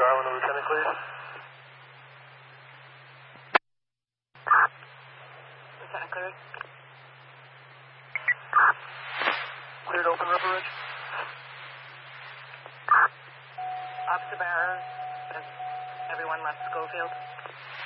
Darwin, the lieutenant, please. Lieutenant cleared. Cleared open River Ridge. Officer Barrows, has everyone left Schofield?